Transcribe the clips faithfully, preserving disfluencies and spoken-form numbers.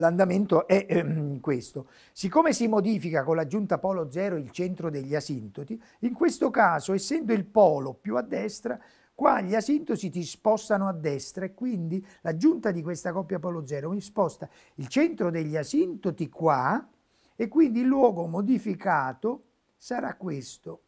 l'andamento è ehm, questo. Siccome si modifica con l'aggiunta polo zero il centro degli asintoti, in questo caso, essendo il polo più a destra, qua gli asintoti si spostano a destra e quindi l'aggiunta di questa coppia polo zero mi sposta il centro degli asintoti qua e quindi il luogo modificato sarà questo.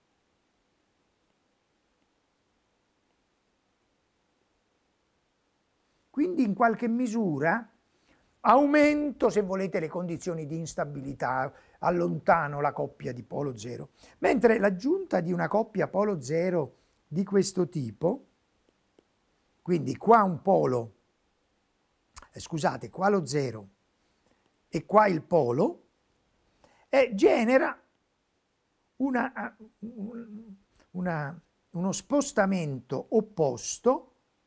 Quindi in qualche misura aumento, se volete, le condizioni di instabilità, allontano la coppia di polo zero. Mentre l'aggiunta di una coppia polo zero di questo tipo, quindi qua un polo, eh, scusate, qua lo zero e qua il polo, eh, genera una, una, uno spostamento opposto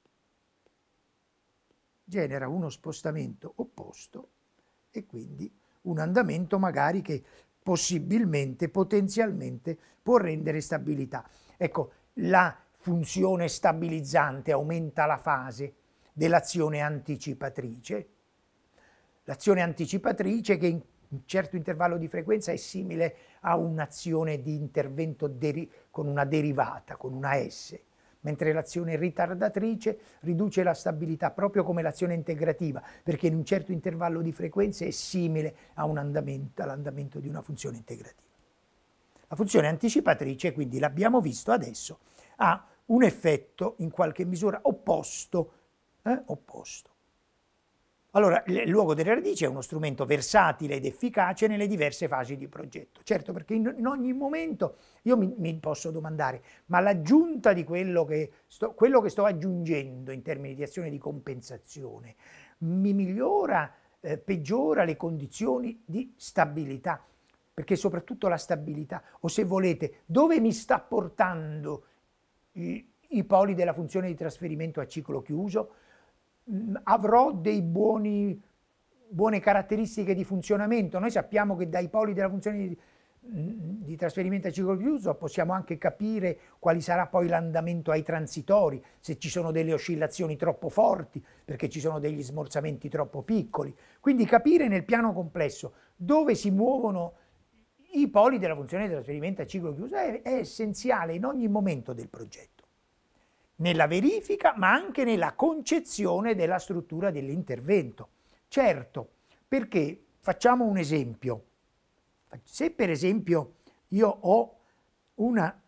genera uno spostamento opposto e quindi un andamento magari che possibilmente, potenzialmente può rendere stabilità. Ecco, la funzione stabilizzante aumenta la fase dell'azione anticipatrice. L'azione anticipatrice che in un certo intervallo di frequenza è simile a un'azione di intervento con una derivata, con una S. Mentre l'azione ritardatrice riduce la stabilità proprio come l'azione integrativa, perché in un certo intervallo di frequenze è simile a un andamento, all'andamento di una funzione integrativa. La funzione anticipatrice, quindi l'abbiamo visto adesso, ha un effetto in qualche misura opposto. Eh? opposto. Allora, il luogo delle radici è uno strumento versatile ed efficace nelle diverse fasi di progetto. Certo, perché in, in ogni momento io mi, mi posso domandare, ma l'aggiunta di quello che, sto, quello che sto aggiungendo in termini di azione di compensazione mi migliora, eh, peggiora le condizioni di stabilità? Perché soprattutto la stabilità, o se volete, dove mi sta portando i, i poli della funzione di trasferimento a ciclo chiuso? Avrò dei buoni, buone caratteristiche di funzionamento. Noi sappiamo che dai poli della funzione di, di trasferimento a ciclo chiuso possiamo anche capire quali sarà poi l'andamento ai transitori, se ci sono delle oscillazioni troppo forti, perché ci sono degli smorzamenti troppo piccoli. Quindi capire nel piano complesso dove si muovono i poli della funzione di trasferimento a ciclo chiuso è, è essenziale in ogni momento del progetto. Nella verifica, ma anche nella concezione della struttura dell'intervento. Certo, perché facciamo un esempio. Se per esempio io ho una...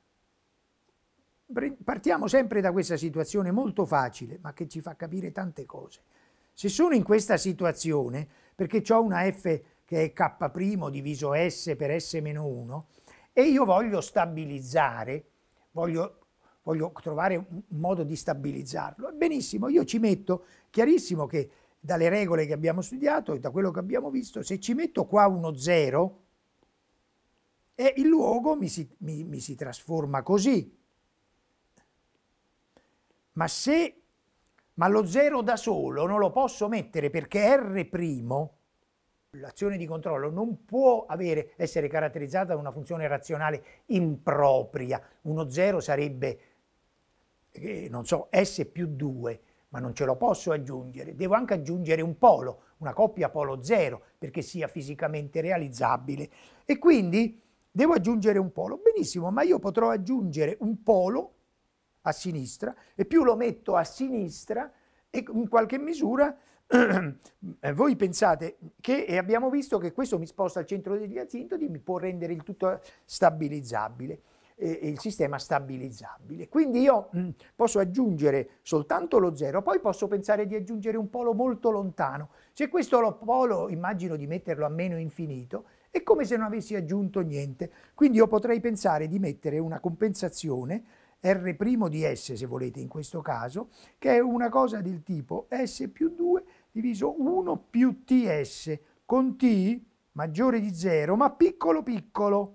Partiamo sempre da questa situazione molto facile, ma che ci fa capire tante cose. Se sono in questa situazione, perché ho una F che è K' diviso S per S meno uno, e io voglio stabilizzare, voglio... voglio trovare un modo di stabilizzarlo. Benissimo, io ci metto, chiarissimo che dalle regole che abbiamo studiato e da quello che abbiamo visto, se ci metto qua uno zero, e il luogo mi si, mi, mi si trasforma così. Ma se, ma lo zero da solo non lo posso mettere perché R', l'azione di controllo, non può avere, essere caratterizzata da una funzione razionale impropria. Uno zero sarebbe, non so, S più due, ma non ce lo posso aggiungere. Devo anche aggiungere un polo, una coppia polo zero, perché sia fisicamente realizzabile. E quindi devo aggiungere un polo. Benissimo, ma io potrò aggiungere un polo a sinistra, e più lo metto a sinistra, e in qualche misura voi pensate che, e abbiamo visto che questo mi sposta al centro degli asintoti, mi può rendere il tutto stabilizzabile, eh, il sistema stabilizzabile. Quindi io mh, posso aggiungere soltanto lo zero, poi posso pensare di aggiungere un polo molto lontano. Se questo lo polo immagino di metterlo a meno infinito, è come se non avessi aggiunto niente. Quindi io potrei pensare di mettere una compensazione R' di S, se volete, in questo caso, che è una cosa del tipo S più due diviso uno più T S, con T maggiore di zero, ma piccolo piccolo,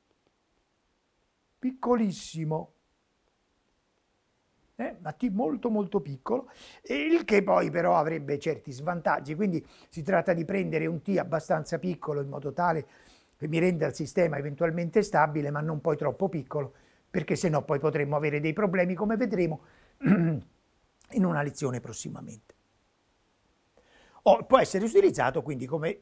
piccolissimo, eh? ma T molto molto piccolo, il che poi però avrebbe certi svantaggi. Quindi si tratta di prendere un T abbastanza piccolo in modo tale che mi renda il sistema eventualmente stabile, ma non poi troppo piccolo, perché sennò poi potremmo avere dei problemi, come vedremo in una lezione prossimamente. o può essere utilizzato quindi come